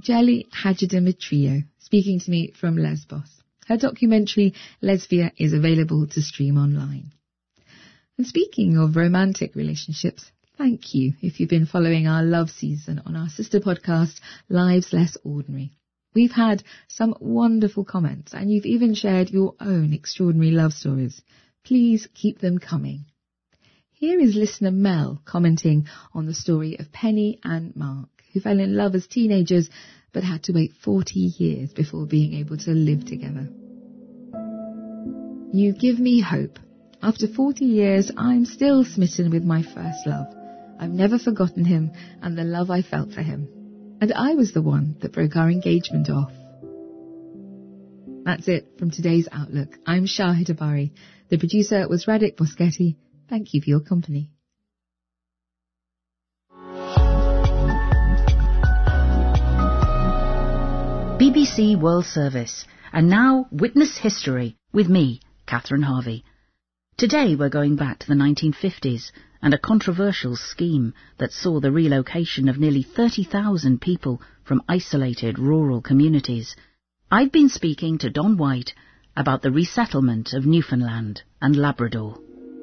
Jelly Hadjidimitrio, speaking to me from Lesbos. Her documentary, Lesbia, is available to stream online. And speaking of romantic relationships, thank you if you've been following our love season on our sister podcast, Lives Less Ordinary. We've had some wonderful comments, and you've even shared your own extraordinary love stories. Please keep them coming. Here is listener Mel commenting on the story of Penny and Mark, who fell in love as teenagers but had to wait 40 years before being able to live together. You give me hope. After 40 years, I'm still smitten with my first love. I've never forgotten him and the love I felt for him. And I was the one that broke our engagement off. That's it from today's Outlook. I'm Shahid Abari. The producer was Radek Boschetti. Thank you for your company. BBC World Service, and now Witness History with me, Catherine Harvey. Today we're going back to the 1950s and a controversial scheme that saw the relocation of nearly 30,000 people from isolated rural communities. I've been speaking to Don White about the resettlement of Newfoundland and Labrador.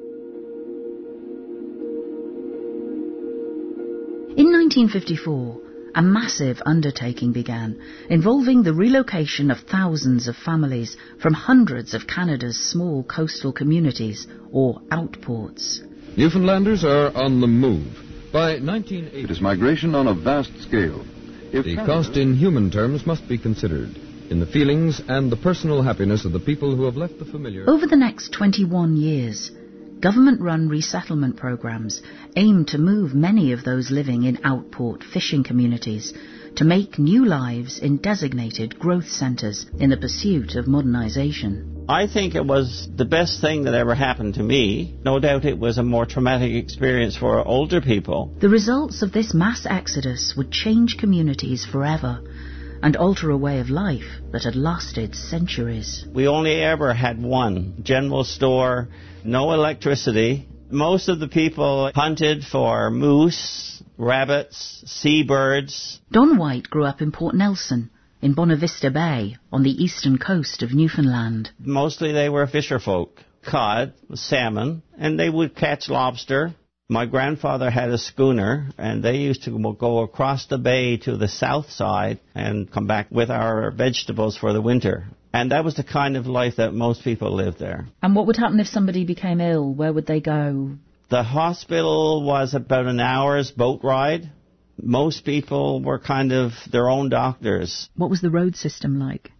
In 1954, a massive undertaking began, involving the relocation of thousands of families from hundreds of Canada's small coastal communities, or outports. Newfoundlanders are on the move. By 1980, it is migration on a vast scale. The cost in human terms must be considered, in the feelings and the personal happiness of the people who have left the familiar. Over the next 21 years, government-run resettlement programs aim to move many of those living in outport fishing communities to make new lives in designated growth centres in the pursuit of modernisation. I think it was the best thing that ever happened to me. No doubt it was a more traumatic experience for older people. The results of this mass exodus would change communities forever and alter a way of life that had lasted centuries. We only ever had one general store, no electricity. Most of the people hunted for moose, rabbits, seabirds. Don White grew up in Port Nelson, in Bonavista Bay, on the eastern coast of Newfoundland. Mostly they were fisher folk, cod, salmon, and they would catch lobster. My grandfather had a schooner, and they used to go across the bay to the south side and come back with our vegetables for the winter. And that was the kind of life that most people lived there. And what would happen if somebody became ill? Where would they go? The hospital was about an hour's boat ride. Most people were kind of their own doctors. What was the road system like?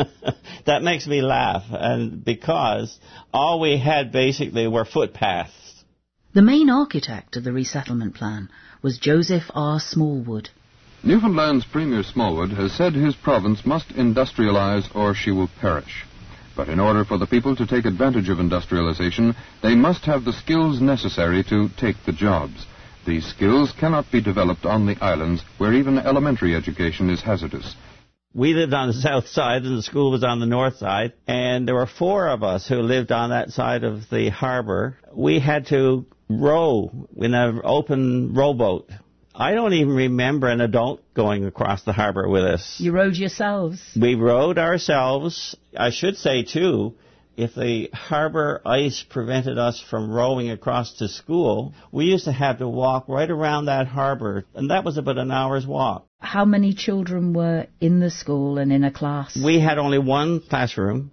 That makes me laugh, and because all we had basically were footpaths. The main architect of the resettlement plan was Joseph R. Smallwood. Newfoundland's Premier Smallwood has said his province must industrialize or she will perish. But in order for the people to take advantage of industrialization, they must have the skills necessary to take the jobs. These skills cannot be developed on the islands, where even elementary education is hazardous. We lived on the south side, and the school was on the north side, and there were 4 of us who lived on that side of the harbor. We had to row in an open rowboat. I don't even remember an adult going across the harbor with us. You rowed yourselves? We rowed ourselves. I should say, too, if the harbor ice prevented us from rowing across to school, we used to have to walk right around that harbor, and that was about an hour's walk. How many children were in the school and in a class? We had only one classroom,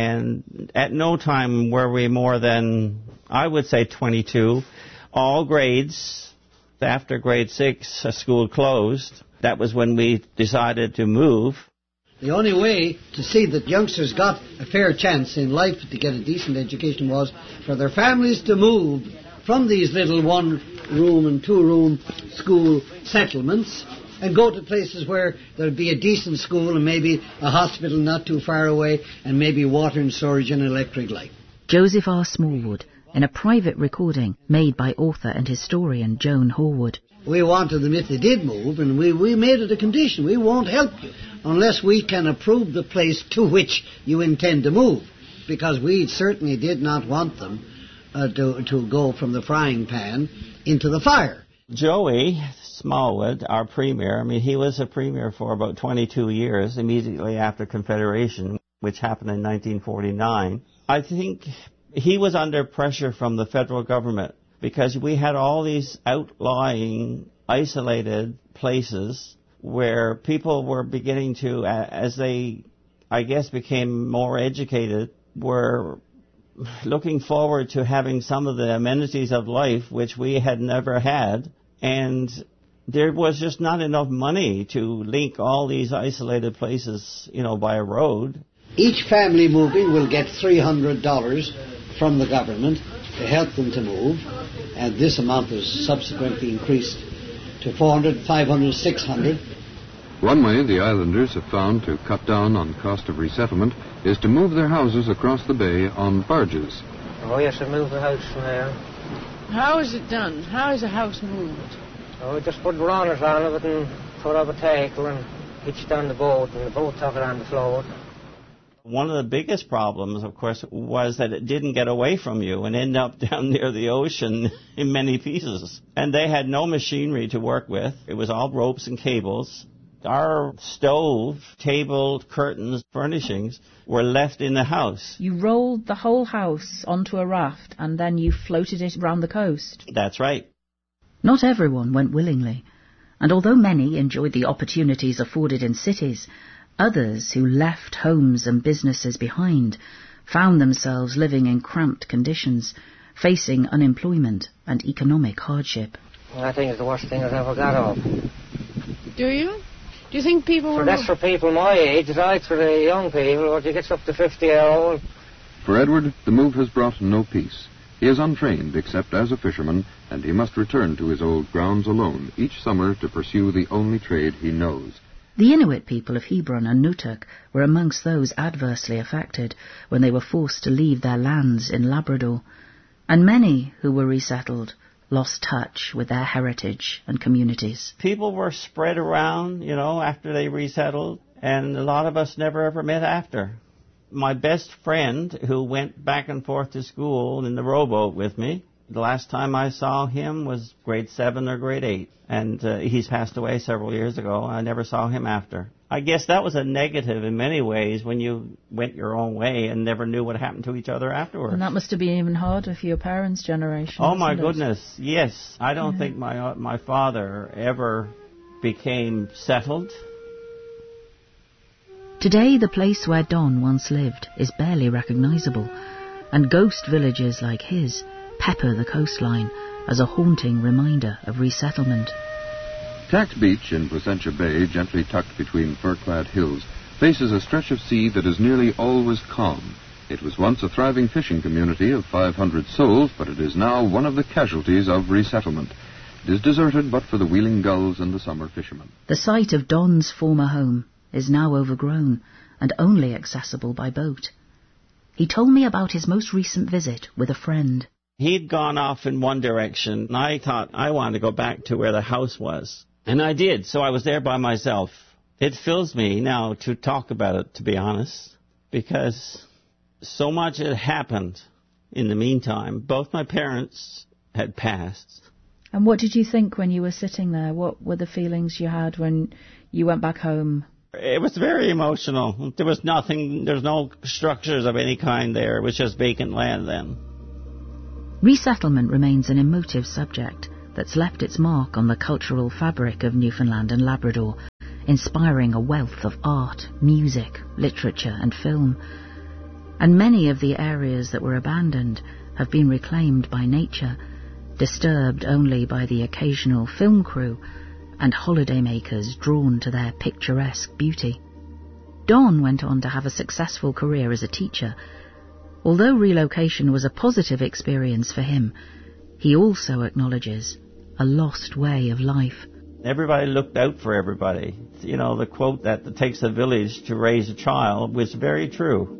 and at no time were we more than, I would say, 22. All grades. After grade 6, school closed. That was when we decided to move. The only way to see that youngsters got a fair chance in life to get a decent education was for their families to move from these little 1-room and 2-room school settlements and go to places where there'd be a decent school and maybe a hospital not too far away and maybe water and storage and electric light. Joseph R. Smallwood, in a private recording made by author and historian Joan Horwood. We wanted them, if they did move, and we made it a condition. We won't help you unless we can approve the place to which you intend to move, because we certainly did not want them to go from the frying pan into the fire. Joey Smallwood, our premier, he was a premier for about 22 years, immediately after Confederation, which happened in 1949. I think he was under pressure from the federal government because we had all these outlying, isolated places where people were beginning to, as they, I guess, became more educated, were looking forward to having some of the amenities of life which we had never had. And there was just not enough money to link all these isolated places, by a road. Each family moving will get $300 from the government to help them to move, and this amount was subsequently increased to $400, $500, $600. One way the islanders have found to cut down on cost of resettlement is to move their houses across the bay on barges. Oh, yes, I moved the house from there. How is it done? How is a house moved? Oh, we just put runners on it and put up a tackle and hitched on the boat, and the boat took it on the float. One of the biggest problems, of course, was that it didn't get away from you and end up down near the ocean in many pieces. And they had no machinery to work with. It was all ropes and cables. Our stove, table, curtains, furnishings were left in the house. You rolled the whole house onto a raft and then you floated it around the coast. That's right. Not everyone went willingly, and although many enjoyed the opportunities afforded in cities, others who left homes and businesses behind found themselves living in cramped conditions, facing unemployment and economic hardship. I think it's the worst thing I've ever got of. Do you? Do you think people were... That's for people my age, right? For the young people, once you get up to 50-year-old. For Edward, the move has brought no peace. He is untrained except as a fisherman, and he must return to his old grounds alone each summer to pursue the only trade he knows. The Inuit people of Hebron and Nutuk were amongst those adversely affected when they were forced to leave their lands in Labrador, and many who were resettled lost touch with their heritage and communities. People were spread around, after they resettled, and a lot of us never ever met after. My best friend, who went back and forth to school in the rowboat with me, the last time I saw him was grade 7 or grade 8, and he's passed away several years ago. I never saw him after. I guess that was a negative in many ways when you went your own way and never knew what happened to each other afterwards. And that must have been even harder for your parents' generation. Oh, my goodness, yes. I don't think my father ever became settled. Today, the place where Don once lived is barely recognisable, and ghost villages like his pepper the coastline as a haunting reminder of resettlement. Tact Beach in Placentia Bay, gently tucked between fir-clad hills, faces a stretch of sea that is nearly always calm. It was once a thriving fishing community of 500 souls, but it is now one of the casualties of resettlement. It is deserted but for the wheeling gulls and the summer fishermen. The site of Don's former home is now overgrown and only accessible by boat. He told me about his most recent visit with a friend. He'd gone off in one direction, and I thought I wanted to go back to where the house was. And I did, so I was there by myself. It fills me now to talk about it, to be honest, because so much had happened in the meantime. Both my parents had passed. And what did you think when you were sitting there? What were the feelings you had when you went back home? It was very emotional. There was nothing, there's no structures of any kind there. It was just vacant land then. Resettlement remains an emotive subject that's left its mark on the cultural fabric of Newfoundland and Labrador, inspiring a wealth of art, music, literature and film. And many of the areas that were abandoned have been reclaimed by nature, disturbed only by the occasional film crew and holidaymakers drawn to their picturesque beauty. Don went on to have a successful career as a teacher. Although relocation was a positive experience for him, he also acknowledges a lost way of life. Everybody looked out for everybody. The quote that it takes a village to raise a child was very true.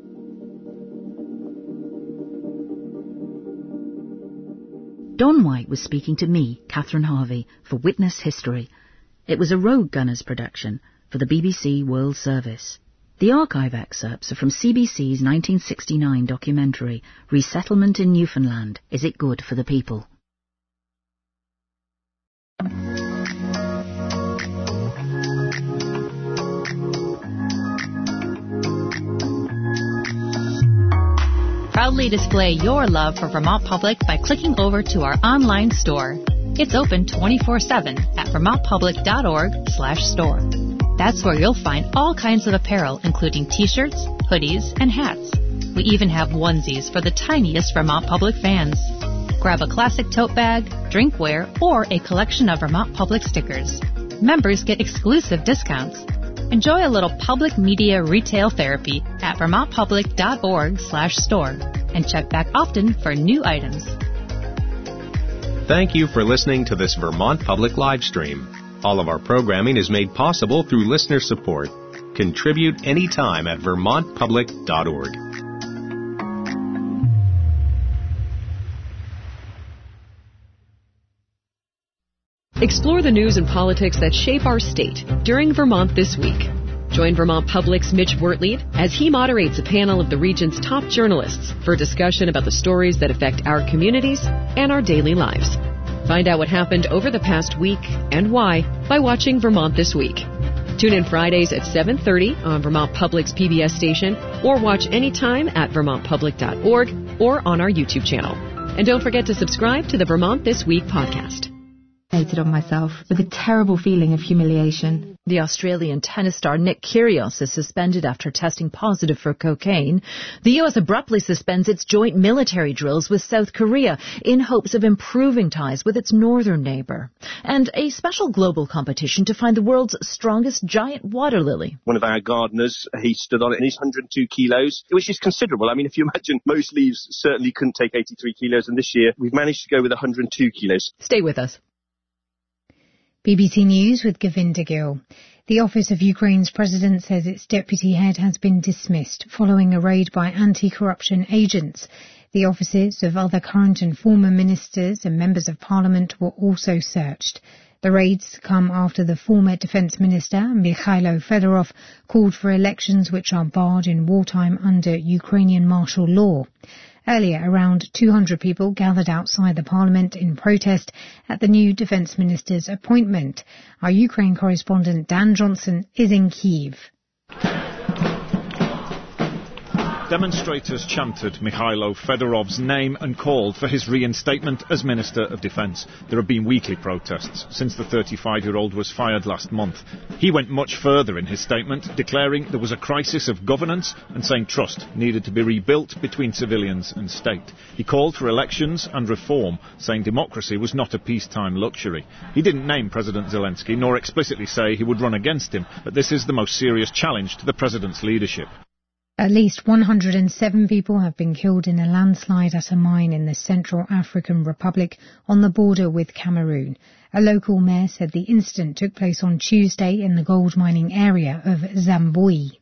Don White was speaking to me, Catherine Harvey, for Witness History. It was a Rogue Gunners production for the BBC World Service. The archive excerpts are from CBC's 1969 documentary, Resettlement in Newfoundland, Is It Good for the People? Proudly display your love for Vermont Public by clicking over to our online store. It's open 24/7 at vermontpublic.org/store. That's where you'll find all kinds of apparel, including t-shirts, hoodies, and hats. We even have onesies for the tiniest Vermont Public fans. Grab a classic tote bag, drinkware, or a collection of Vermont Public stickers. Members get exclusive discounts. Enjoy a little public media retail therapy at vermontpublic.org/store and check back often for new items. Thank you for listening to this Vermont Public live stream. All of our programming is made possible through listener support. Contribute anytime at vermontpublic.org. Explore the news and politics that shape our state during Vermont This Week. Join Vermont Public's Mitch Wertleid as he moderates a panel of the region's top journalists for a discussion about the stories that affect our communities and our daily lives. Find out what happened over the past week and why by watching Vermont This Week. Tune in Fridays at 7:30 on Vermont Public's PBS station or watch anytime at vermontpublic.org or on our YouTube channel. And don't forget to subscribe to the Vermont This Week podcast. On myself with a terrible feeling of humiliation. The Australian tennis star Nick Kyrgios is suspended after testing positive for cocaine. The U.S. abruptly suspends its joint military drills with South Korea in hopes of improving ties with its northern neighbour. And a special global competition to find the world's strongest giant water lily. One of our gardeners, he stood on it and he's 102 kilos, which is considerable. I mean, if you imagine, most leaves certainly couldn't take 83 kilos, and this year we've managed to go with 102 kilos. Stay with us. BBC News with Govinda Gill. The office of Ukraine's president says its deputy head has been dismissed following a raid by anti-corruption agents. The offices of other current and former ministers and members of parliament were also searched. The raids come after the former defence minister, Mikhailo Fedorov, called for elections which are barred in wartime under Ukrainian martial law. Earlier, around 200 people gathered outside the parliament in protest at the new defence minister's appointment. Our Ukraine correspondent Dan Johnson is in Kyiv. Demonstrators chanted Mikhailo Fedorov's name and called for his reinstatement as Minister of Defence. There have been weekly protests since the 35-year-old was fired last month. He went much further in his statement, declaring there was a crisis of governance and saying trust needed to be rebuilt between civilians and state. He called for elections and reform, saying democracy was not a peacetime luxury. He didn't name President Zelensky nor explicitly say he would run against him, but this is the most serious challenge to the president's leadership. At least 107 people have been killed in a landslide at a mine in the Central African Republic on the border with Cameroon. A local mayor said the incident took place on Tuesday in the gold mining area of Zambui.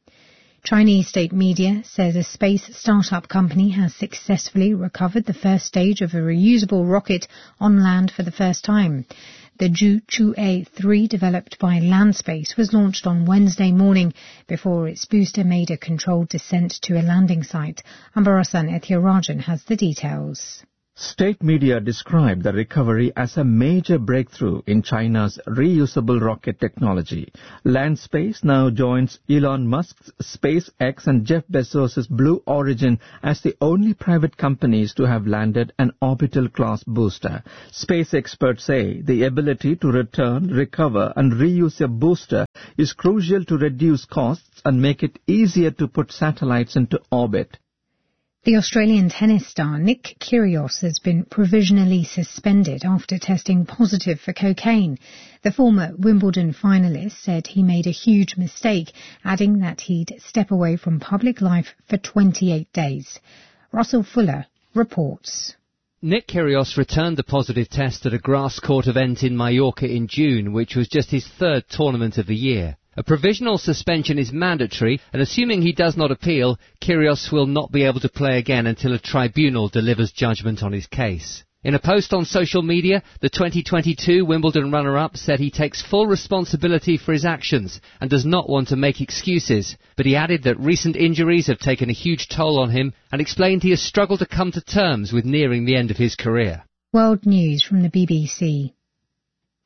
Chinese state media says a space startup company has successfully recovered the first stage of a reusable rocket on land for the first time. The Zhuchu-A3, developed by Landspace, was launched on Wednesday morning before its booster made a controlled descent to a landing site. Ambarasan Ethirajan has the details. State media described the recovery as a major breakthrough in China's reusable rocket technology. Landspace now joins Elon Musk's SpaceX and Jeff Bezos' Blue Origin as the only private companies to have landed an orbital-class booster. Space experts say the ability to return, recover and reuse a booster is crucial to reduce costs and make it easier to put satellites into orbit. The Australian tennis star Nick Kyrgios has been provisionally suspended after testing positive for cocaine. The former Wimbledon finalist said he made a huge mistake, adding that he'd step away from public life for 28 days. Russell Fuller reports. Nick Kyrgios returned a positive test at a grass court event in Mallorca in June, which was just his third tournament of the year. A provisional suspension is mandatory, and assuming he does not appeal, Kyrgios will not be able to play again until a tribunal delivers judgment on his case. In a post on social media, the 2022 Wimbledon runner-up said he takes full responsibility for his actions and does not want to make excuses, but he added that recent injuries have taken a huge toll on him and explained he has struggled to come to terms with nearing the end of his career. World News from the BBC.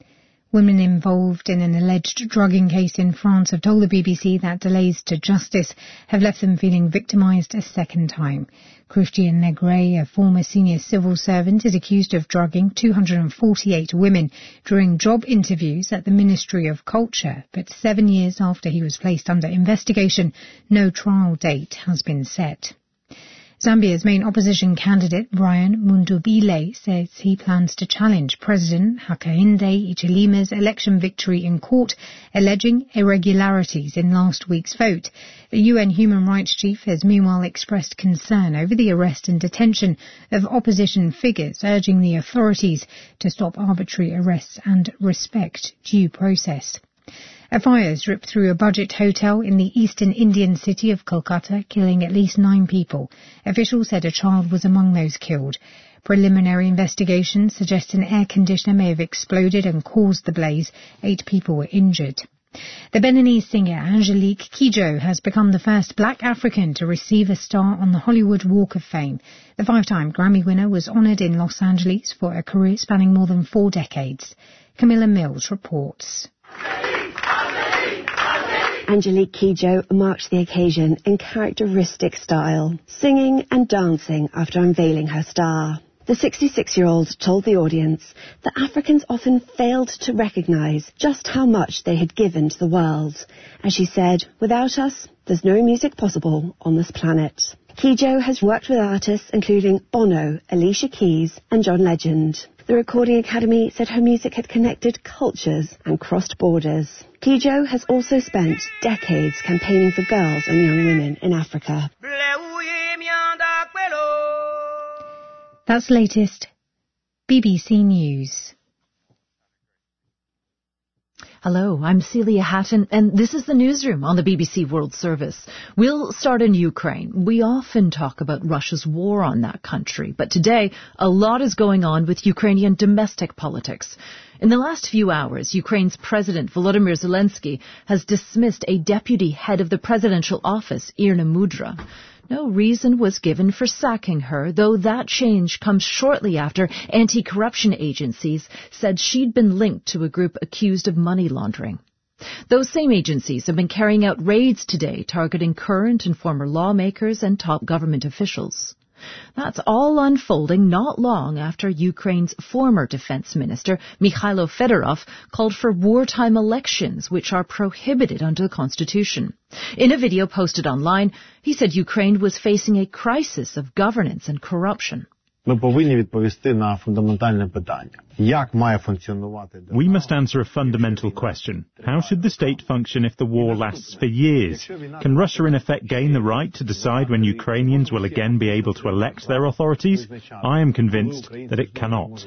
Women involved in an alleged drugging case in France have told the BBC that delays to justice have left them feeling victimised a second time. Christian Negret, a former senior civil servant, is accused of drugging 248 women during job interviews at the Ministry of Culture, but 7 years after he was placed under investigation, no trial date has been set. Zambia's main opposition candidate, Brian Mundubile, says he plans to challenge President Hakainde Hichilema's election victory in court, alleging irregularities in last week's vote. The UN human rights chief has meanwhile expressed concern over the arrest and detention of opposition figures, urging the authorities to stop arbitrary arrests and respect due process. A fire has ripped through a budget hotel in the eastern Indian city of Kolkata, killing at least 9 people. Officials said a child was among those killed. Preliminary investigations suggest an air conditioner may have exploded and caused the blaze. 8 people were injured. The Beninese singer Angelique Kidjo has become the first black African to receive a star on the Hollywood Walk of Fame. The 5-time Grammy winner was honoured in Los Angeles for a career spanning more than 4 decades. Camilla Mills reports. Angelique Kidjo marked the occasion in characteristic style, singing and dancing after unveiling her star. The 66-year-old told the audience that Africans often failed to recognise just how much they had given to the world. As she said, without us, there's no music possible on this planet. Kidjo has worked with artists including Bono, Alicia Keys and John Legend. The Recording Academy said her music had connected cultures and crossed borders. Kidjo has also spent decades campaigning for girls and young women in Africa. That's latest BBC News. Hello, I'm Celia Hatton, and this is the newsroom on the BBC World Service. We'll start in Ukraine. We often talk about Russia's war on that country, but today a lot is going on with Ukrainian domestic politics. In the last few hours, Ukraine's President Volodymyr Zelensky has dismissed a deputy head of the presidential office, Irina Mudra. No reason was given for sacking her, though that change comes shortly after anti-corruption agencies said she'd been linked to a group accused of money laundering. Those same agencies have been carrying out raids today targeting current and former lawmakers and top government officials. That's all unfolding not long after Ukraine's former defense minister, Mikhailo Fedorov, called for wartime elections, which are prohibited under the constitution. In a video posted online, he said Ukraine was facing a crisis of governance and corruption. We must answer a fundamental question. How should the state function if the war lasts for years? Can Russia in effect gain the right to decide when Ukrainians will again be able to elect their authorities? I am convinced that it cannot.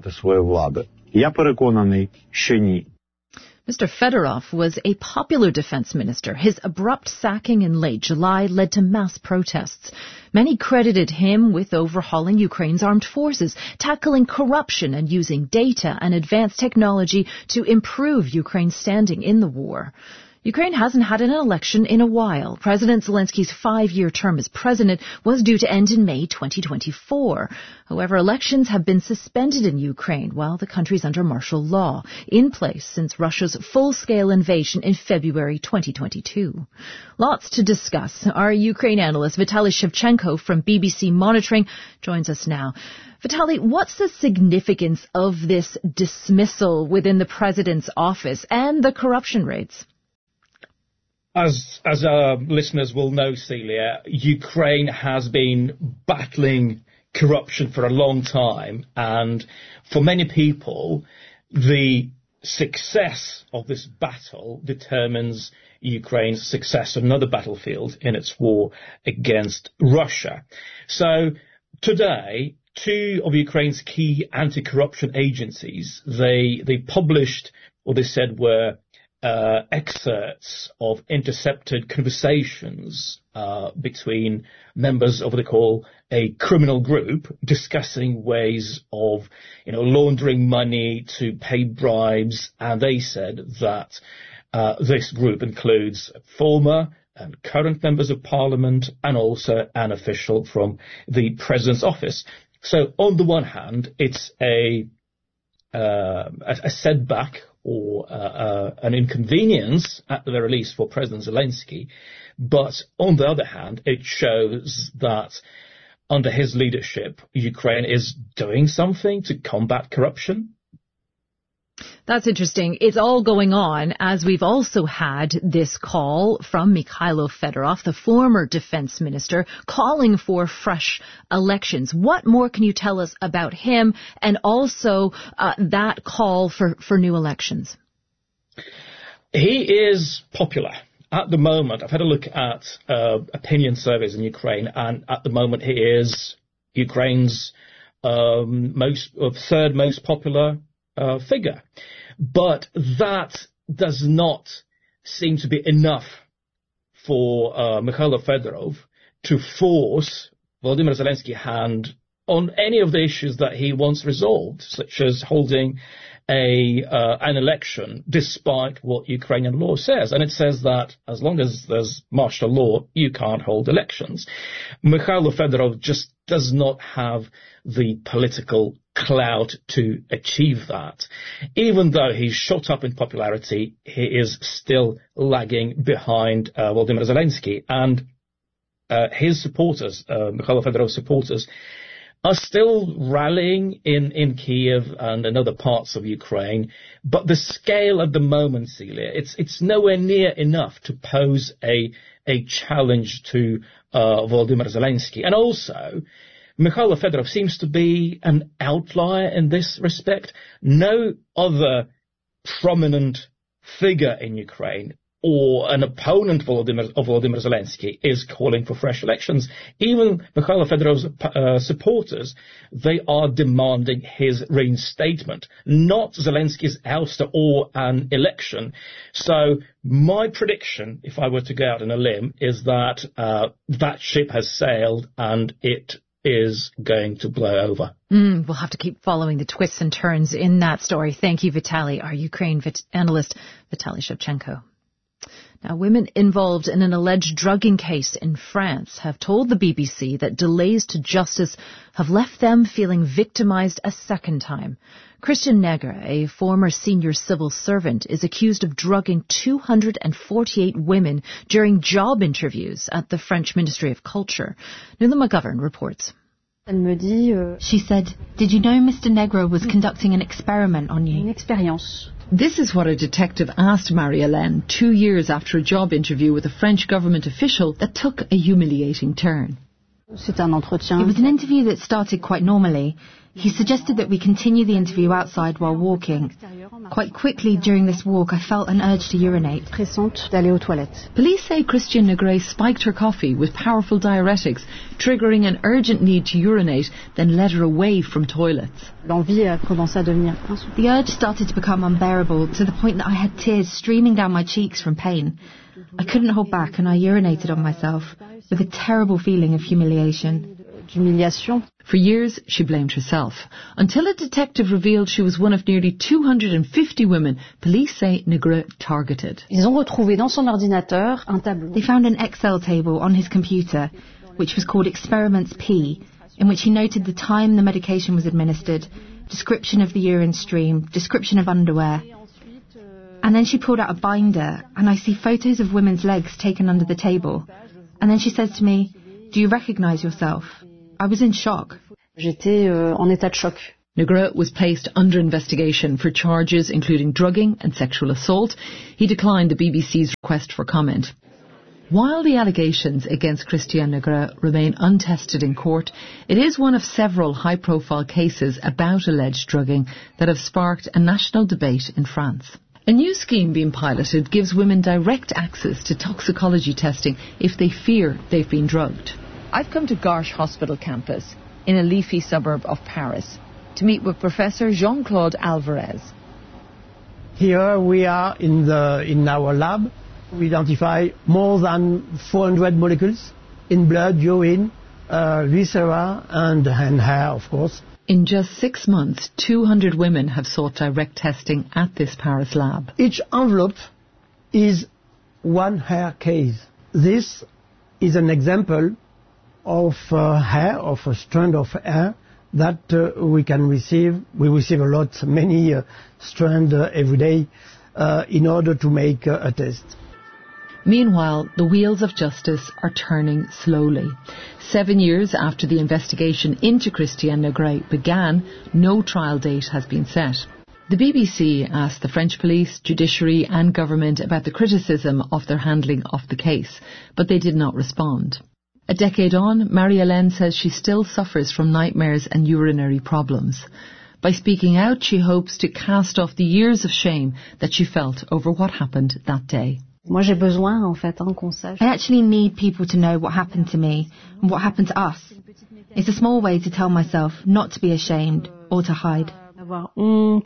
Mr. Fedorov was a popular defense minister. His abrupt sacking in late July led to mass protests. Many credited him with overhauling Ukraine's armed forces, tackling corruption and using data and advanced technology to improve Ukraine's standing in the war. Ukraine hasn't had an election in a while. President Zelensky's 5-year term as president was due to end in May 2024. However, elections have been suspended in Ukraine while the country's under martial law, in place since Russia's full-scale invasion in February 2022. Lots to discuss. Our Ukraine analyst Vitaly Shevchenko from BBC Monitoring joins us now. Vitaly, what's the significance of this dismissal within the president's office and the corruption raids? As our listeners will know, Celia, Ukraine has been battling corruption for a long time, and for many people, the success of this battle determines Ukraine's success on another battlefield in its war against Russia. So today, 2 of Ukraine's key anti-corruption agencies, they published what they said were excerpts of intercepted conversations between members of what they call a criminal group discussing ways of, laundering money to pay bribes. And they said that this group includes former and current members of parliament and also an official from the president's office. So on the one hand, it's a setback or an inconvenience, at the very least, for President Zelensky. But on the other hand, it shows that under his leadership, Ukraine is doing something to combat corruption. That's interesting. It's all going on as we've also had this call from Mikhailo Fedorov, the former defense minister, calling for fresh elections. What more can you tell us about him and also that call for new elections? He is popular. At the moment, I've had a look at opinion surveys in Ukraine, and at the moment he is Ukraine's third most popular figure. But that does not seem to be enough for Mikhailo Fedorov to force Volodymyr Zelensky's hand on any of the issues that he wants resolved, such as holding an election, despite what Ukrainian law says. And it says that as long as there's martial law, you can't hold elections. Mikhailo Fedorov just does not have the political clout to achieve that. Even though he's shot up in popularity, he is still lagging behind Volodymyr Zelensky. And his supporters, Mikhailo Fedorov's supporters, are still rallying in Kiev and in other parts of Ukraine. But the scale at the moment, Celia, it's nowhere near enough to pose a challenge to Volodymyr Zelensky. And also, Mikhailo Fedorov seems to be an outlier in this respect. No other prominent figure in Ukraine or an opponent of Volodymyr Zelensky is calling for fresh elections. Even Mikhailo Fedorov's supporters, they are demanding his reinstatement, not Zelensky's ouster or an election. So my prediction, if I were to go out on a limb, is that that ship has sailed and it is going to blow over. We'll have to keep following the twists and turns in that story. Thank you, Vitaly. Our Ukraine analyst, Vitaly Shevchenko. Now, women involved in an alleged drugging case in France have told the BBC that delays to justice have left them feeling victimized a second time. Christian Negre, a former senior civil servant, is accused of drugging 248 women during job interviews at the French Ministry of Culture. Nuala McGovern reports. She said, "Did you know Mr. Negre was conducting an experiment on you?" This is what a detective asked Marie-Hélène 2 years after a job interview with a French government official that took a humiliating turn. It was an interview that started quite normally. He suggested that we continue the interview outside while walking. Quite quickly during this walk, I felt an urge to urinate. Police say Christian Negre spiked her coffee with powerful diuretics, triggering an urgent need to urinate, then led her away from toilets. The urge started to become unbearable to the point that I had tears streaming down my cheeks from pain. I couldn't hold back and I urinated on myself with a terrible feeling of humiliation. For years, she blamed herself, until a detective revealed she was one of nearly 250 women police say Negre targeted. They found an Excel table on his computer, which was called Experiments P, in which he noted the time the medication was administered, description of the urine stream, description of underwear. And then she pulled out a binder, and I see photos of women's legs taken under the table. And then she says to me, "Do you recognize yourself?" I was in shock. Negre was placed under investigation for charges including drugging and sexual assault. He declined the BBC's request for comment. While the allegations against Christian Negre remain untested in court, it is one of several high-profile cases about alleged drugging that have sparked a national debate in France. A new scheme being piloted gives women direct access to toxicology testing if they fear they've been drugged. I've come to Garches Hospital campus in a leafy suburb of Paris to meet with Professor Jean-Claude Alvarez. Here we are in our lab. We identify more than 400 molecules in blood, urine, viscera and hair, of course. In just 6 months, 200 women have sought direct testing at this Paris lab. Each envelope is one hair case. This is an example of hair, of a strand of hair that we can receive. We receive a lot, many strands every day in order to make a test. Meanwhile, the wheels of justice are turning slowly. 7 years after the investigation into Christian Negret began, no trial date has been set. The BBC asked the French police, judiciary and government about the criticism of their handling of the case, but they did not respond. A decade on, Marie-Hélène says she still suffers from nightmares and urinary problems. By speaking out, she hopes to cast off the years of shame that she felt over what happened that day. I actually need people to know what happened to me and what happened to us. It's a small way to tell myself not to be ashamed or to hide. Nuala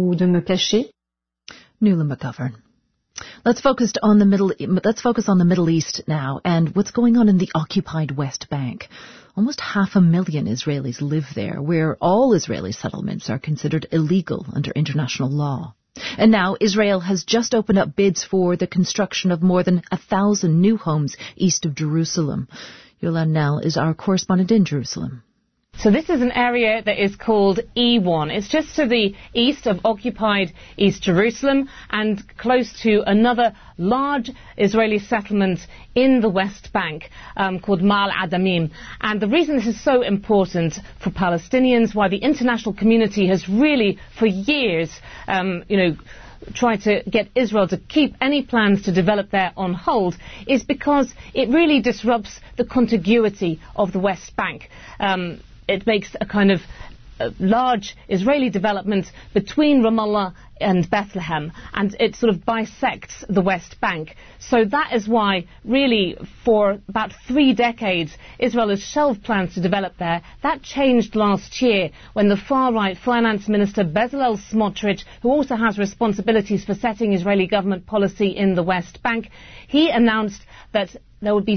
McGovern. Let's focus on the Middle East now and what's going on in the occupied West Bank. Almost 500,000 Israelis live there, where all Israeli settlements are considered illegal under international law. And now Israel has just opened up bids for the construction of more than 1,000 new homes east of Jerusalem. Yolande Nell is our correspondent in Jerusalem. So this is an area that is called E1. It's just to the east of occupied East Jerusalem and close to another large Israeli settlement in the West Bank called Ma'ale Adumim. And the reason this is so important for Palestinians, why the international community has really for years, try to get Israel to keep any plans to develop there on hold, is because it really disrupts the contiguity of the West Bank. It makes a kind of large Israeli development between Ramallah and Bethlehem, and it sort of bisects the West Bank. So that is why, really, for about 3 decades, Israel has shelved plans to develop there. That changed last year when the far-right finance minister Bezalel Smotrich, who also has responsibilities for setting Israeli government policy in the West Bank, he announced that there would be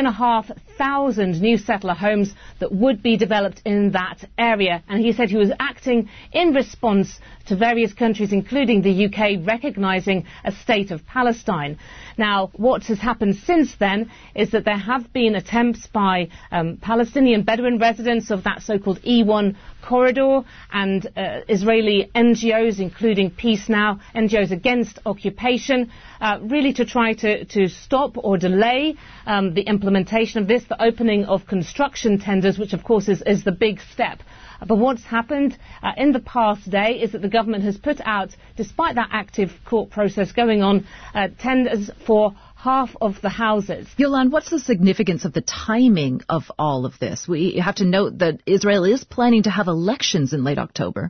3,500 new settler homes that would be developed in that area. And he said he was acting in response to various countries, including the UK, recognising a state of Palestine. Now, what has happened since then is that there have been attempts by Palestinian Bedouin residents of that so-called E1 corridor and Israeli NGOs, including Peace Now, NGOs against occupation, really to try to stop or delay the implementation of this, the opening of construction tenders, which of course is the big step. But what's happened in the past day is that the government has put out, despite that active court process going on, tenders for half of the houses. Yolande, what's the significance of the timing of all of this? We have to note that Israel is planning to have elections in late October.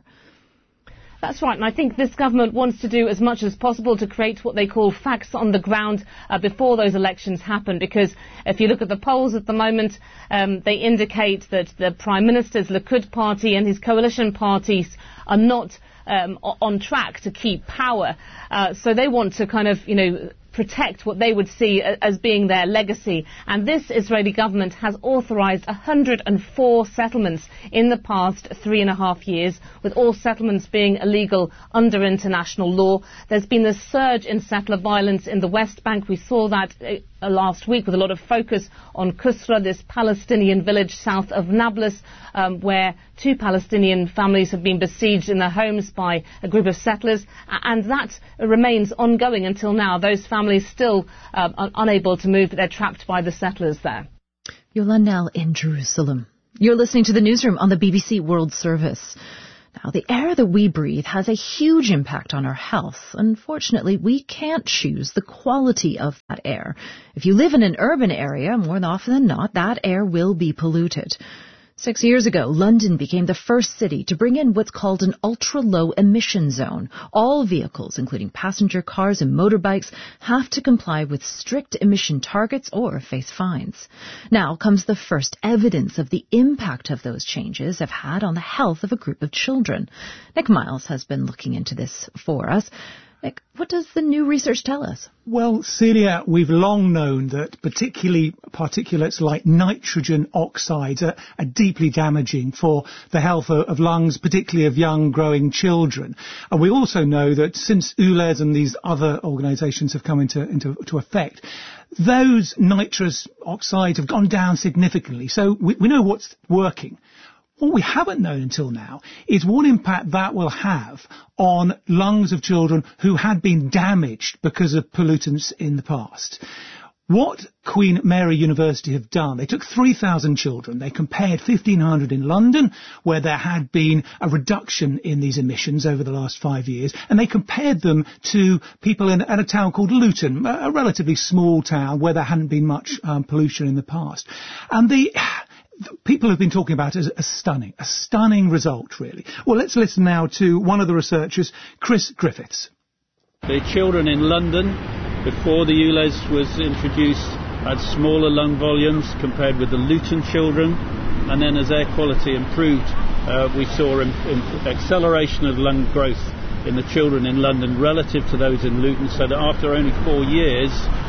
That's right, and I think this government wants to do as much as possible to create what they call facts on the ground before those elections happen, because if you look at the polls at the moment, they indicate that the Prime Minister's Likud party and his coalition parties are not on track to keep power. So they want to kind of, protect what they would see as being their legacy. And this Israeli government has authorised 104 settlements in the past 3.5 years, with all settlements being illegal under international law. There's been a surge in settler violence in the West Bank. We saw that last week with a lot of focus on Kusra, this Palestinian village south of Nablus, where 2 Palestinian families have been besieged in their homes by a group of settlers, and that remains ongoing until now. Those families still are unable to move, but they're trapped by the settlers there. Yolande Nell in Jerusalem. You're listening to the Newsroom on the BBC World Service. Now, the air that we breathe has a huge impact on our health. Unfortunately, we can't choose the quality of that air. If you live in an urban area, more often than not, that air will be polluted. 6 years ago, London became the first city to bring in what's called an ultra-low emission zone. All vehicles, including passenger cars and motorbikes, have to comply with strict emission targets or face fines. Now comes the first evidence of the impact of those changes have had on the health of a group of children. Nick Miles has been looking into this for us. Nick, what does the new research tell us? Well, Celia, we've long known that particularly particulates like nitrogen oxides are deeply damaging for the health of lungs, particularly of young growing children. And we also know that since ULEZ and these other organisations have come into effect, those nitrous oxides have gone down significantly. So we know what's working. What we haven't known until now is what impact that will have on lungs of children who had been damaged because of pollutants in the past. What Queen Mary University have done, they took 3,000 children, they compared 1,500 in London, where there had been a reduction in these emissions over the last 5 years, and they compared them to people in a town called Luton, a relatively small town where there hadn't been much pollution in the past. And people have been talking about it as a stunning result, really. Well, let's listen now to one of the researchers, Chris Griffiths. The children in London, before the ULEZ was introduced, had smaller lung volumes compared with the Luton children, and then as air quality improved, we saw acceleration of lung growth in the children in London relative to those in Luton, so that after only 4 years,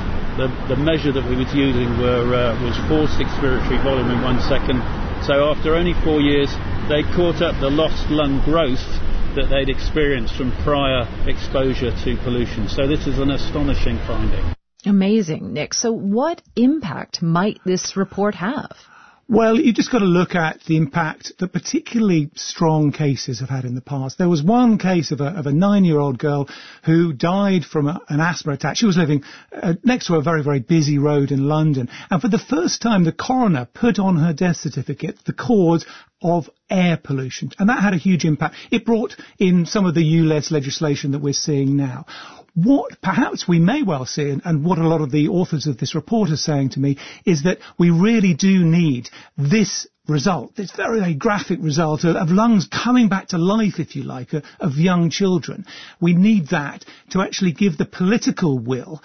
the measure that we was using was forced expiratory volume in 1 second. So after only 4 years, they caught up the lost lung growth that they'd experienced from prior exposure to pollution. So this is an astonishing finding. Amazing, Nick. So what impact might this report have? Well, you've just got to look at the impact that particularly strong cases have had in the past. There was one case of a 9-year-old girl who died from an asthma attack. She was living next to a very, very busy road in London. And for the first time, the coroner put on her death certificate the cause of air pollution. And that had a huge impact. It brought in some of the ULEZ legislation that we're seeing now. What perhaps we may well see, and what a lot of the authors of this report are saying to me, is that we really do need this result, this very, very graphic result of lungs coming back to life, if you like, of young children. We need that to actually give the political will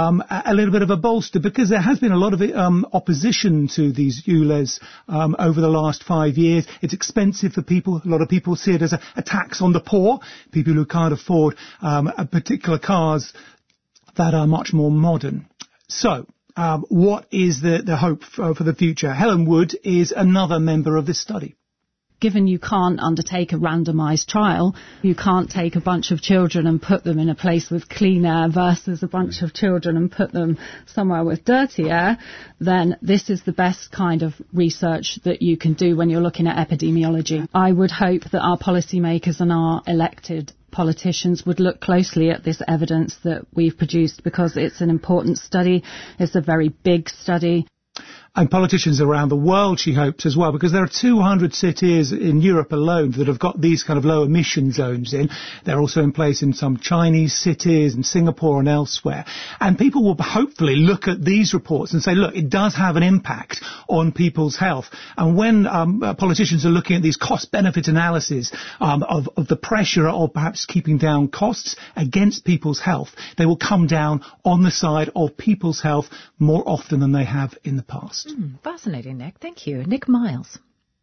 a little bit of a bolster, because there has been a lot of opposition to these ULEZ over the last 5 years. It's expensive for people. A lot of people see it as a tax on the poor, people who can't afford particular cars that are much more modern. So, what is the hope for the future? Helen Wood is another member of this study. Given you can't undertake a randomised trial, you can't take a bunch of children and put them in a place with clean air versus a bunch of children and put them somewhere with dirty air, then this is the best kind of research that you can do when you're looking at epidemiology. I would hope that our policymakers and our elected politicians would look closely at this evidence that we've produced, because it's an important study. It's a very big study. And politicians around the world, she hopes, as well, because there are 200 cities in Europe alone that have got these kind of low emission zones in. They're also in place in some Chinese cities and Singapore and elsewhere. And people will hopefully look at these reports and say, look, it does have an impact on people's health. And when politicians are looking at these cost-benefit analyses of the pressure of perhaps keeping down costs against people's health, they will come down on the side of people's health more often than they have in the past. Fascinating, Nick. Thank you. Nick Miles.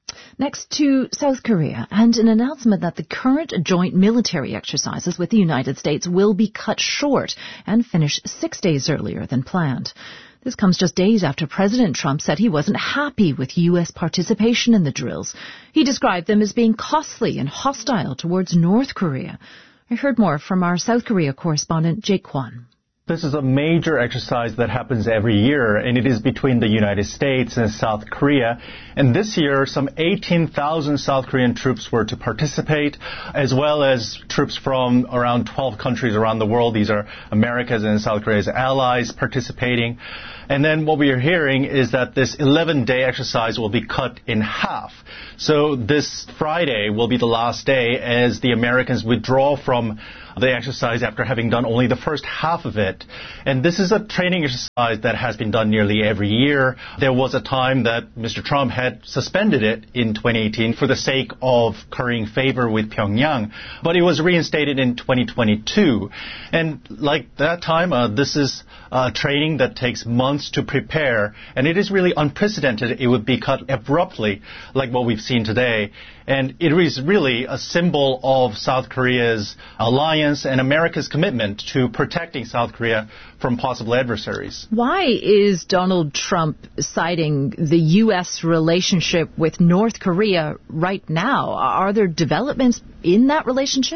Next to South Korea, and an announcement that the current joint military exercises with the United States will be cut short and finish 6 days earlier than planned. This comes just days after President Trump said he wasn't happy with U.S. participation in the drills. He described them as being costly and hostile towards North Korea. I heard more from our South Korea correspondent, Jake Kwan. This is a major exercise that happens every year, and it is between the United States and South Korea. And this year, some 18,000 South Korean troops were to participate, as well as troops from around 12 countries around the world. These are America's and South Korea's allies participating. And then what we are hearing is that this 11-day exercise will be cut in half. So this Friday will be the last day as the Americans withdraw from the exercise after having done only the first half of it. And this is a training exercise that has been done nearly every year. There was a time that Mr. Trump had suspended it in 2018 for the sake of currying favor with Pyongyang, but it was reinstated in 2022. And like that time, this is training that takes months to prepare, and it is really unprecedented. It would be cut abruptly, like what we've seen today. And it is really a symbol of South Korea's alliance and America's commitment to protecting South Korea from possible adversaries. Why is Donald Trump citing the U.S. relationship with North Korea right now? Are there developments in that relationship?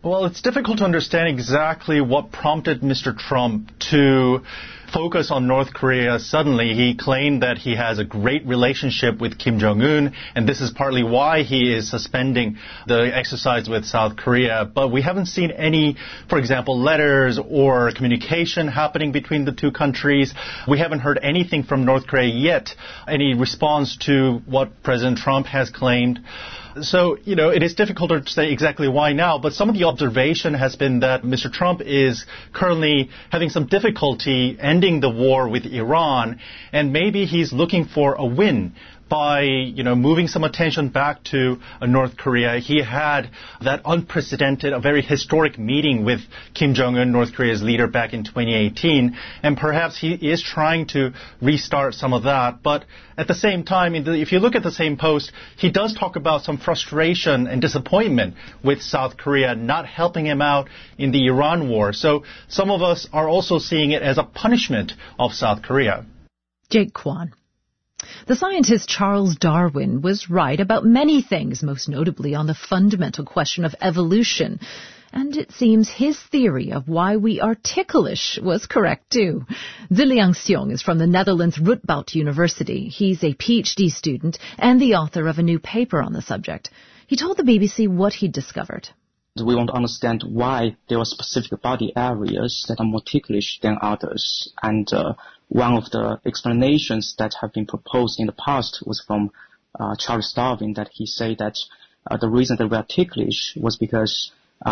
Well, it's difficult to understand exactly what prompted Mr. Trump to focus on North Korea suddenly. He claimed that he has a great relationship with Kim Jong-un, and this is partly why he is suspending the exercise with South Korea. But we haven't seen any, for example, letters or communication happening between the two countries. We haven't heard anything from North Korea yet, any response to what President Trump has claimed. So, it is difficult to say exactly why now, but some of the observation has been that Mr. Trump is currently having some difficulty ending the war with Iran, and maybe he's looking for a win by, moving some attention back to North Korea. He had that unprecedented, a very historic meeting with Kim Jong-un, North Korea's leader, back in 2018, and perhaps he is trying to restart some of that. But at the same time, if you look at the same post, he does talk about some frustration and disappointment with South Korea not helping him out in the Iran war. So some of us are also seeing it as a punishment of South Korea. Jake Kwan. The scientist Charles Darwin was right about many things, most notably on the fundamental question of evolution. And it seems his theory of why we are ticklish was correct too. Ziliang Xiong is from the Netherlands Radboud University. He's a PhD student and the author of a new paper on the subject. He told the BBC what he'd discovered. We want to understand why there are specific body areas that are more ticklish than others. And one of the explanations that have been proposed in the past was from Charles Darwin, that he said that the reason that we are ticklish was because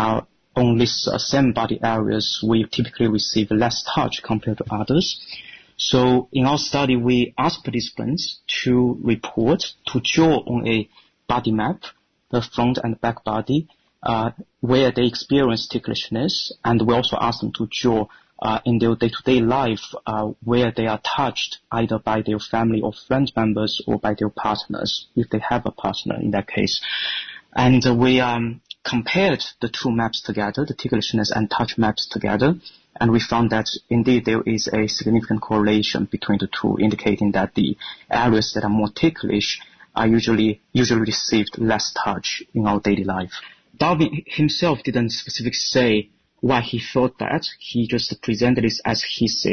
on these same body areas we typically receive less touch compared to others. So in our study, we asked participants to report, to draw on a body map, the front and back body, where they experience ticklishness, and we also ask them to draw in their day-to-day life where they are touched either by their family or friend members or by their partners, if they have a partner in that case. And we compared the two maps together, the ticklishness and touch maps together, and we found that indeed there is a significant correlation between the two, indicating that the areas that are more ticklish are usually received less touch in our daily life. Darwin himself didn't specifically say why he thought that. He just presented it as his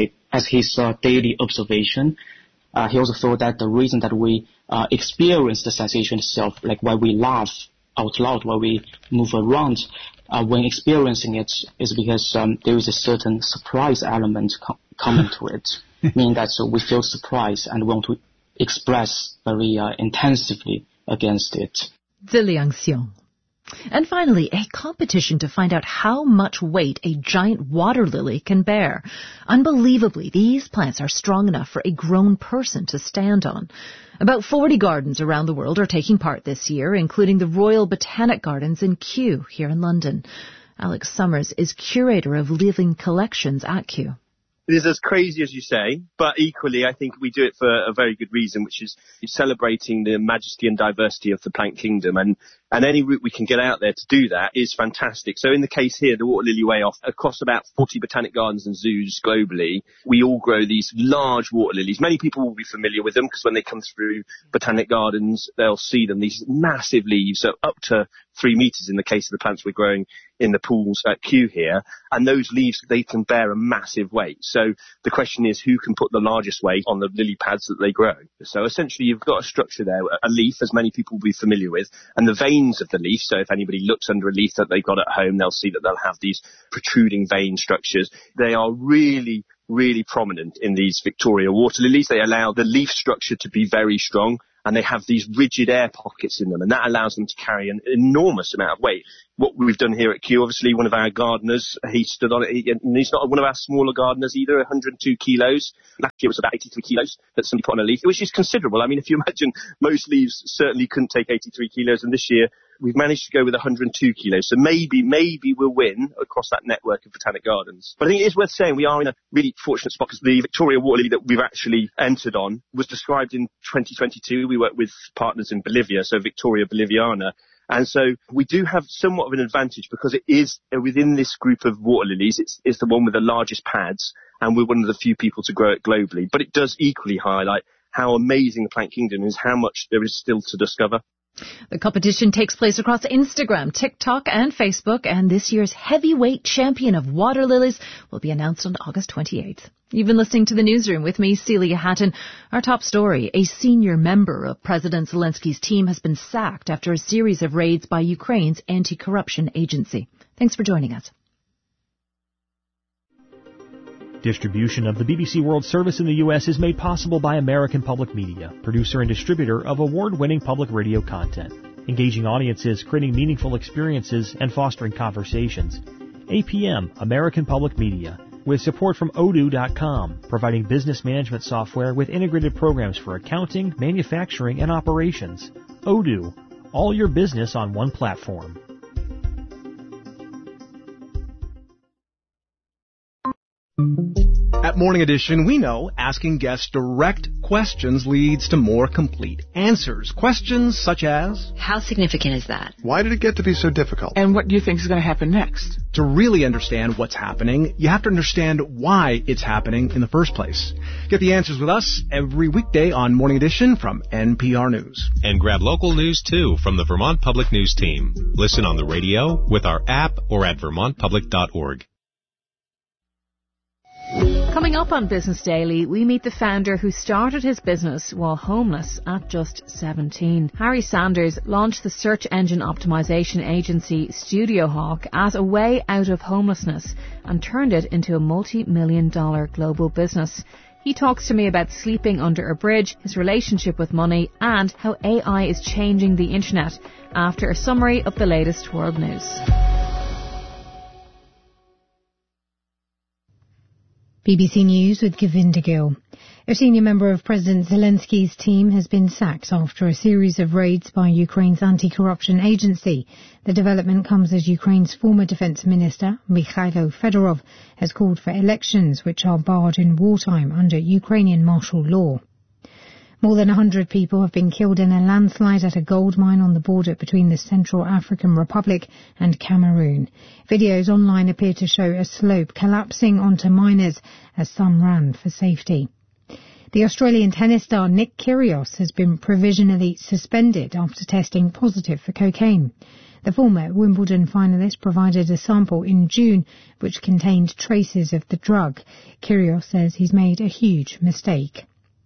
daily observation. He also thought that the reason that we experience the sensation itself, like why we laugh out loud, why we move around when experiencing it, is because there is a certain surprise element coming to it, meaning that we feel surprised and want to express very intensively against it. Ziliang Xiong. And finally, a competition to find out how much weight a giant water lily can bear. Unbelievably, these plants are strong enough for a grown person to stand on. About 40 gardens around the world are taking part this year, including the Royal Botanic Gardens in Kew here in London. Alex Summers is curator of living collections at Kew. It is as crazy as you say, but equally I think we do it for a very good reason, which is celebrating the majesty and diversity of the plant kingdom, and any route we can get out there to do that is fantastic. So in the case here, the Water Lily Way Off, across about 40 botanic gardens and zoos globally, we all grow these large water lilies. Many people will be familiar with them because when they come through botanic gardens, they'll see them, these massive leaves, so up to 3 meters in the case of the plants we're growing in the pools at Kew here. And those leaves, they can bear a massive weight. So the question is, who can put the largest weight on the lily pads that they grow? So essentially, you've got a structure there, a leaf, as many people will be familiar with, and the veins of the leaf. So if anybody looks under a leaf that they've got at home, they'll see that they'll have these protruding vein structures. They are really, really prominent in these Victoria water lilies. They allow the leaf structure to be very strong, and they have these rigid air pockets in them, and that allows them to carry an enormous amount of weight. What we've done here at Kew, obviously, one of our gardeners, he stood on it, and he's not one of our smaller gardeners either, 102 kilos. Last year it was about 83 kilos that somebody put on a leaf, which is considerable. I mean, if you imagine, most leaves certainly couldn't take 83 kilos, and this year we've managed to go with 102 kilos. So maybe we'll win across that network of botanic gardens. But I think it is worth saying we are in a really fortunate spot because the Victoria water lily that we've actually entered on was described in 2022. We worked with partners in Bolivia, so Victoria boliviana. And so we do have somewhat of an advantage because it is within this group of water lilies, it's the one with the largest pads, and we're one of the few people to grow it globally. But it does equally highlight how amazing the plant kingdom is, how much there is still to discover. The competition takes place across Instagram, TikTok and Facebook, and this year's heavyweight champion of water lilies will be announced on August 28th. You've been listening to the Newsroom with me, Celia Hatton. Our top story, a senior member of President Zelensky's team has been sacked after a series of raids by Ukraine's anti-corruption agency. Thanks for joining us. Distribution of the BBC World Service in the U.S. is made possible by American Public Media, producer and distributor of award-winning public radio content, engaging audiences, creating meaningful experiences, and fostering conversations. APM, American Public Media, with support from Odoo.com, providing business management software with integrated programs for accounting, manufacturing, and operations. Odoo, all your business on one platform. At Morning Edition, we know asking guests direct questions leads to more complete answers. Questions such as, how significant is that? Why did it get to be so difficult? And what do you think is going to happen next? To really understand what's happening, you have to understand why it's happening in the first place. Get the answers with us every weekday on Morning Edition from NPR News. And grab local news, too, from the Vermont Public News team. Listen on the radio, with our app, or at vermontpublic.org. Coming up on Business Daily, we meet the founder who started his business while homeless at just 17. Harry Sanders launched the search engine optimization agency StudioHawk as a way out of homelessness and turned it into a multi-million-dollar global business. He talks to me about sleeping under a bridge, his relationship with money, and how AI is changing the internet after a summary of the latest world news. BBC News with Govinda Gill. A senior member of President Zelensky's team has been sacked after a series of raids by Ukraine's anti-corruption agency. The development comes as Ukraine's former defense minister, Mikhailo Fedorov, has called for elections which are barred in wartime under Ukrainian martial law. More than 100 people have been killed in a landslide at a gold mine on the border between the Central African Republic and Cameroon. Videos online appear to show a slope collapsing onto miners as some ran for safety. The Australian tennis star Nick Kyrgios has been provisionally suspended after testing positive for cocaine. The former Wimbledon finalist provided a sample in June which contained traces of the drug. Kyrgios says he's made a huge mistake.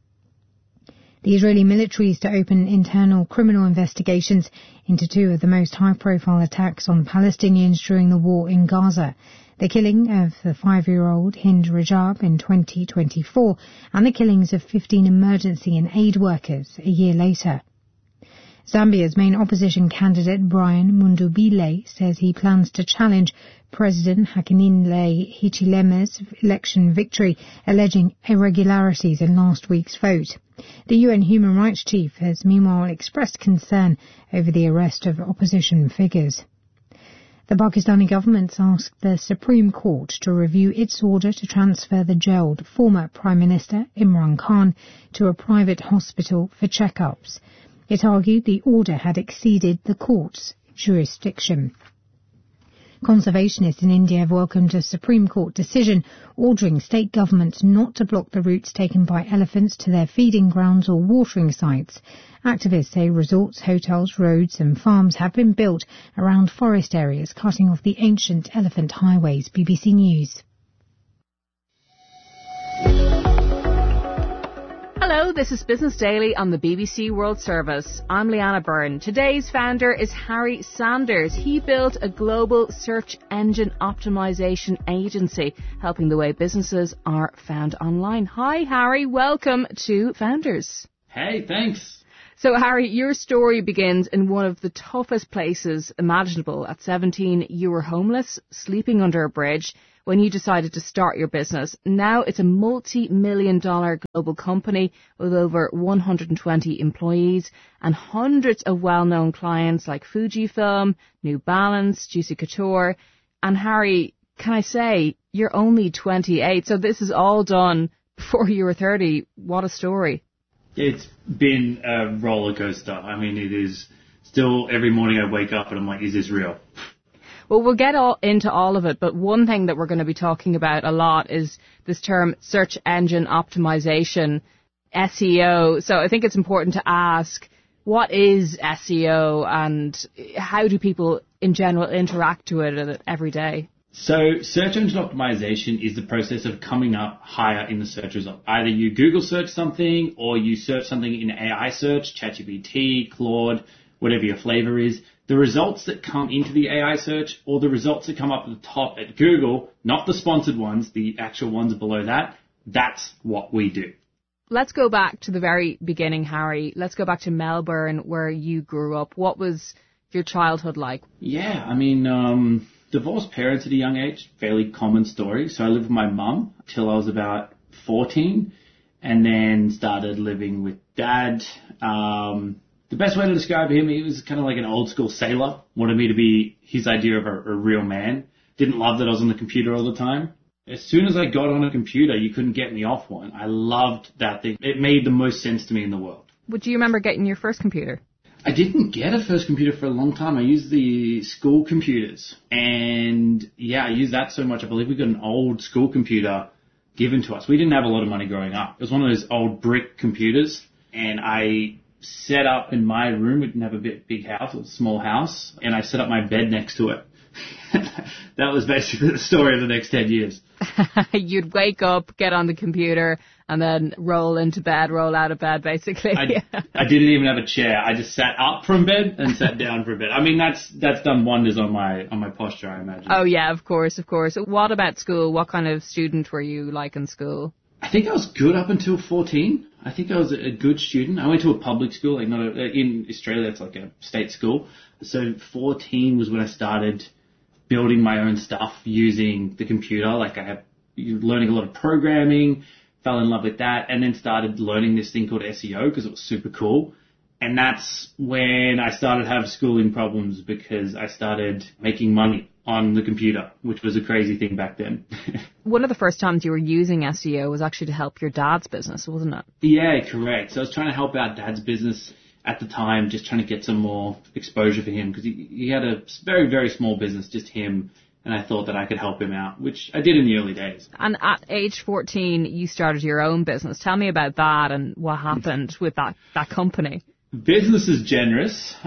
The Israeli military is to open internal criminal investigations into two of the most high-profile attacks on Palestinians during the war in Gaza. The killing of the 5-year-old Hind Rajab in 2024 and the killings of 15 emergency and aid workers a year later. Zambia's main opposition candidate, Brian Mundubile, says he plans to challenge President Hakainde Hichileme's election victory, alleging irregularities in last week's vote. The UN Human Rights Chief has meanwhile expressed concern over the arrest of opposition figures. The Pakistani government's asked the Supreme Court to review its order to transfer the jailed former Prime Minister Imran Khan to a private hospital for checkups. It argued the order had exceeded the court's jurisdiction. Conservationists in India have welcomed a Supreme Court decision ordering state governments not to block the routes taken by elephants to their feeding grounds or watering sites. Activists say resorts, hotels, roads and farms have been built around forest areas, cutting off the ancient elephant highways. BBC News. Hello, this is Business Daily on the BBC World Service. I'm Leanna Byrne. Today's founder is Harry Sanders. He built a global search engine optimization agency, helping the way businesses are found online. Hi, Harry. Welcome to Founders. Hey, thanks. So, Harry, your story begins in one of the toughest places imaginable. At 17, you were homeless, sleeping under a bridge, when you decided to start your business. Now it's a multi-million-dollar global company with over 120 employees and hundreds of well-known clients like Fujifilm, New Balance, Juicy Couture. And Harry, can I say, you're only 28, so this is all done before you were 30. What a story. It's been a roller coaster. I mean, it is still every morning I wake up and I'm like, is this real? Well, we'll get into all of it, but one thing that we're going to be talking about a lot is this term search engine optimization, SEO. So I think it's important to ask, What is SEO and how do people in general interact with it every day? So search engine optimization is the process of coming up higher in the search result. Either you Google search something or you search something in AI search, ChatGPT, Claude, whatever your flavor is. The results that come into the AI search or the results that come up at the top at Google, not the sponsored ones, the actual ones below that, that's what we do. Let's go back to the very beginning, Harry. Let's go back to Melbourne where you grew up. What was your childhood like? Yeah, I mean, divorced parents at a young age, fairly common story. So I lived with my mum till I was about 14 and then started living with dad. The best way to describe him, he was kind of like an old school sailor, wanted me to be his idea of a real man. Didn't love that I was on the computer all the time. As soon as I got on a computer, you couldn't get me off one. I loved that thing. It made the most sense to me in the world. Do you remember getting your first computer? I didn't get a first computer for a long time. I used the school computers. And yeah, I used that so much. I believe we got an old school computer given to us. We didn't have a lot of money growing up. It was one of those old brick computers. And I set up in my room. We didn't have a big house. It was a small house. And I set up my bed next to it. That was basically the story of the next 10 years. You'd wake up, get on the computer, and then roll into bed, roll out of bed, basically. I didn't even have a chair. I just sat up from bed and sat down from bed. I mean, that's done wonders on my posture, I imagine. Oh, yeah, of course. What about school? What kind of student were you like in school? I think I was good up until 14. I think I was a good student. I went to a public school, in Australia, it's like a state school. So 14 was when I started building my own stuff using the computer. Like learning a lot of programming, fell in love with that, and then started learning this thing called SEO because it was super cool. And that's when I started having schooling problems because I started making money on the computer, which was a crazy thing back then. One of the first times you were using SEO was actually to help your dad's business, wasn't it? Yeah, correct. So I was trying to help out dad's business at the time, just trying to get some more exposure for him because he had a very, very small business, just him, and I thought that I could help him out, which I did in the early days. And at age 14, you started your own business. Tell me about that and what happened with that company. Business is generous.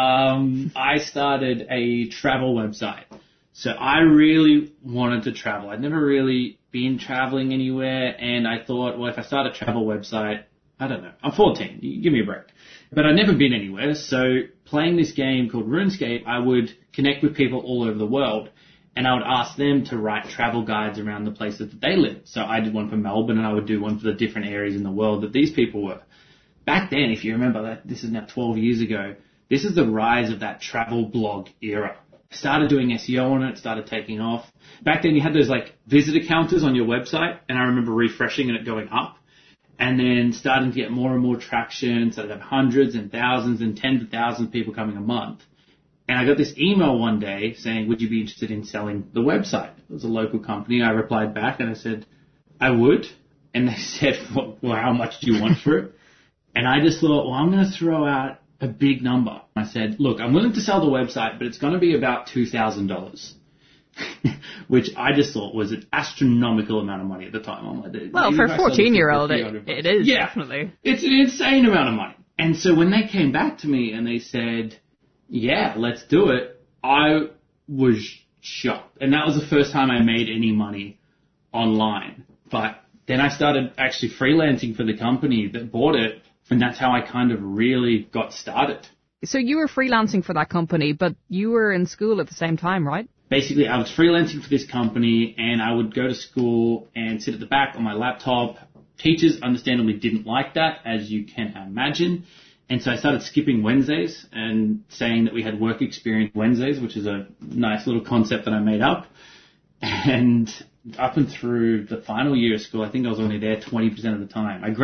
I started a travel website. So I really wanted to travel. I'd never really been traveling anywhere, and I thought, well, if I start a travel website, I don't know. I'm 14. Give me a break. But I'd never been anywhere, so playing this game called RuneScape, I would connect with people all over the world, and I would ask them to write travel guides around the places that they live. So I did one for Melbourne, and I would do one for the different areas in the world that these people were. Back then, if you remember, that this is now 12 years ago, this is the rise of that travel blog era. I started doing SEO on it, started taking off. Back then, you had those visitor counters on your website, and I remember refreshing and it going up. And then starting to get more and more traction, so I'd have hundreds and thousands and tens of thousands of people coming a month. And I got this email one day saying, would you be interested in selling the website? It was a local company. I replied back and I said, I would. And they said, well, how much do you want for it? And I just thought, well, I'm going to throw out a big number. I said, look, I'm willing to sell the website, but it's going to be about $2,000. Which I just thought was an astronomical amount of money at the time. I'm like, well, for a 14-year-old, it is, definitely. It's an insane amount of money. And so when they came back to me and they said, yeah, let's do it, I was shocked. And that was the first time I made any money online. But then I started actually freelancing for the company that bought it, and that's how I kind of really got started. So you were freelancing for that company, but you were in school at the same time, right? Basically, I was freelancing for this company, and I would go to school and sit at the back on my laptop. Teachers understandably didn't like that, as you can imagine. And so I started skipping Wednesdays and saying that we had work experience Wednesdays, which is a nice little concept that I made up. And up and through the final year of school, I think I was only there 20% of the time. I